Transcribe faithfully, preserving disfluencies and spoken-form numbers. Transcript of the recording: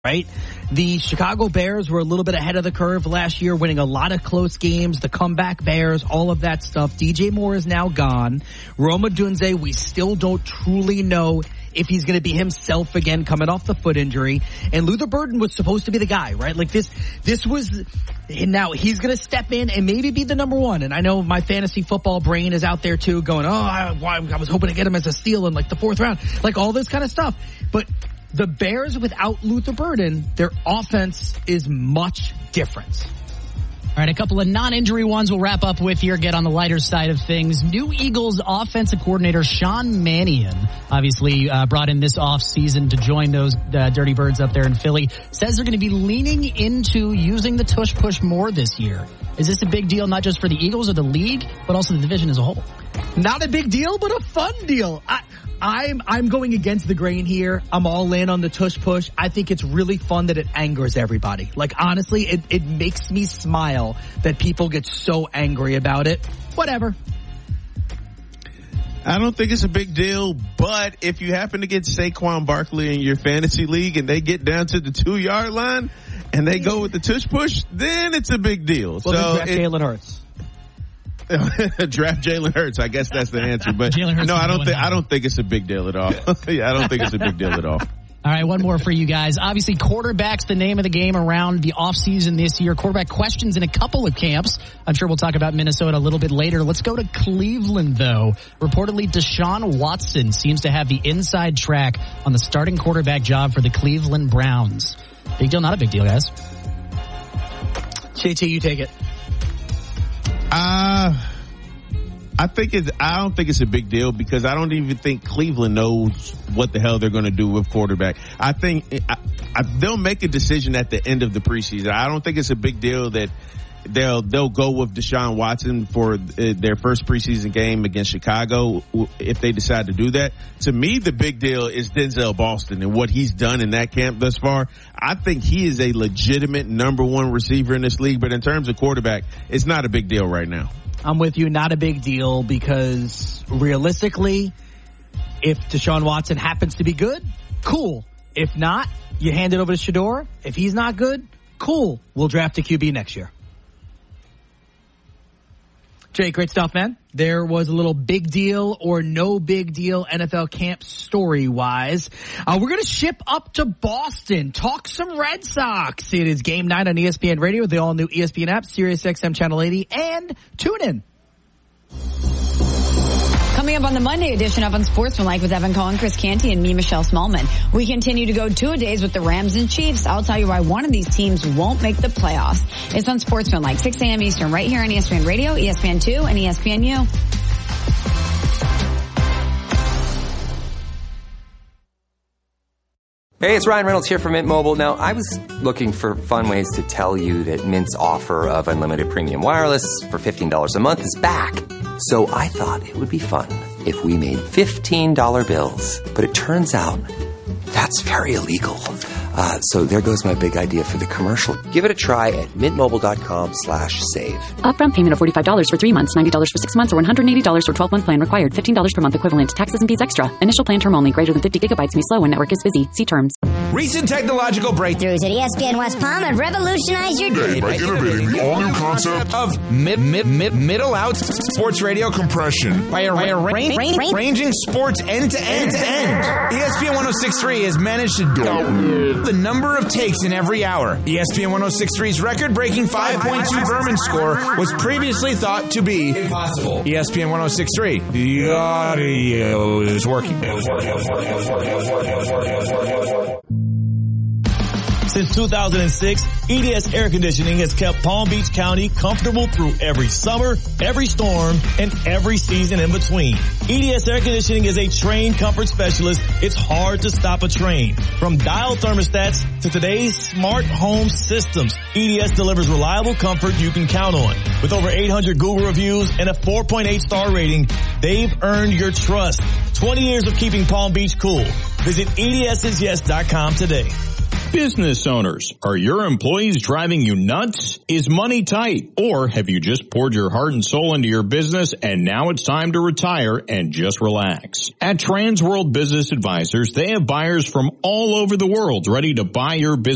right? The Chicago Bears were a little bit ahead of the curve last year, winning a lot of close games, the comeback Bears, all of that stuff. D J Moore is now gone. Rome Odunze, we still don't truly know if he's going to be himself again coming off the foot injury. And Luther Burden was supposed to be the guy, right? Like this, this was, and now he's going to step in and maybe be the number one. And I know my fantasy football brain is out there too going, oh, I, I was hoping to get him as a steal in like the fourth round, like all this kind of stuff. But the Bears without Luther Burden, their offense is much different. All right, a couple of non-injury ones we'll wrap up with here, get on the lighter side of things. New Eagles offensive coordinator Sean Mannion, obviously uh, brought in this offseason to join those uh, Dirty Birds up there in Philly, says they're going to be leaning into using the tush push more this year. Is this a big deal not just for the Eagles or the league, but also the division as a whole? Not a big deal, but a fun deal. I, I'm I'm going against the grain here. I'm all in on the tush push. I think it's really fun that it angers everybody. Like, honestly, it, it makes me smile that people get so angry about it. Whatever. I don't think it's a big deal, but if you happen to get Saquon Barkley in your fantasy league and they get down to the two-yard line and they go with the tush push, then it's a big deal. Well, so then draft Jalen Hurts. Draft Jalen Hurts. I guess that's the answer. But no, I don't think I don't think it's a big deal at all. yeah, I don't think it's a big deal at all. All right, one more for you guys. Obviously, quarterback's the name of the game around the offseason this year. Quarterback questions in a couple of camps. I'm sure we'll talk about Minnesota a little bit later. Let's go to Cleveland, though. Reportedly, Deshaun Watson seems to have the inside track on the starting quarterback job for the Cleveland Browns. Big deal, not a big deal, guys. J T, you take it. Uh, I think it's, I don't think it's a big deal because I don't even think Cleveland knows what the hell they're going to do with quarterback. I think I, I, they'll make a decision at the end of the preseason. I don't think it's a big deal that they'll, they'll go with Deshaun Watson for their first preseason game against Chicago if they decide to do that. To me, the big deal is Denzel Boston and what he's done in that camp thus far. I think he is a legitimate number one receiver in this league, but in terms of quarterback, it's not a big deal right now. I'm with you. Not a big deal because realistically, if Deshaun Watson happens to be good, cool. If not, you hand it over to Shedeur. If he's not good, cool. We'll draft a Q B next year. Jay, great stuff, man. There was a little big deal or no big deal N F L camp story-wise. Uh, we're going to ship up to Boston, talk some Red Sox. It is Game Night on E S P N Radio, the all-new E S P N app, Sirius X M Channel eighty, and tune in. Coming up on the Monday edition of Unsportsmanlike with Evan Cohen, Chris Canty, and me, Michelle Smallman. We continue to go two-a-days with the Rams and Chiefs. I'll tell you why one of these teams won't make the playoffs. It's Unsportsmanlike, six a.m. Eastern, right here on E S P N Radio, E S P N two, and E S P N U. Hey, it's Ryan Reynolds here from Mint Mobile. Now, I was looking for fun ways to tell you that Mint's offer of unlimited premium wireless for fifteen dollars a month is back. So I thought it would be fun if we made fifteen dollar bills. But it turns out that's very illegal. Uh, so there goes my big idea for the commercial. Give it a try at mintmobile.com slash save. Upfront payment of forty-five dollars for three months, ninety dollars for six months, or one hundred eighty dollars for twelve-month plan required. fifteen dollars per month equivalent. Taxes and fees extra. Initial plan term only. Greater than fifty gigabytes may slow when network is busy. See terms. Recent technological breakthroughs at E S P N West Palm have revolutionized your day by innovating the all-new concept of mid, mid, mid, middle out sports radio compression by, by arranging sports end to end to end. E S P N one oh six point three has managed to double the number of takes in every hour. E S P N one oh six point three's record-breaking five point two Berman score was previously thought to be impossible. E S P N one oh six point three. The audio is working. Since two thousand six, E D S Air Conditioning has kept Palm Beach County comfortable through every summer, every storm, and every season in between. E D S Air Conditioning is a trained comfort specialist. It's hard to stop a train. From dial thermostats to today's smart home systems, E D S delivers reliable comfort you can count on. With over eight hundred Google reviews and a four point eight star rating, they've earned your trust. twenty years of keeping Palm Beach cool. Visit E D S is yes dot com today. Business owners, are your employees driving you nuts? Is money tight? Or have you just poured your heart and soul into your business and now it's time to retire and just relax? At Transworld Business Advisors, they have buyers from all over the world ready to buy your business.